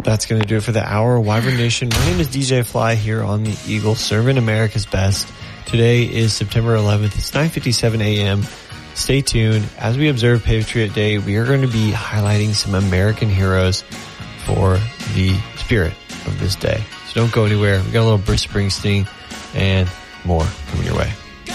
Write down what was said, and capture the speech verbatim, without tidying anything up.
That's going to do it for the hour. Wyvern Nation, my name is D J Fly here on the Eagle, serving America's best. Today is September eleventh. It's nine fifty-seven a.m. Stay tuned. As we observe Patriot Day, we are going to be highlighting some American heroes for the spirit of this day. So don't go anywhere. We got a little Bruce Springsteen and more coming your way.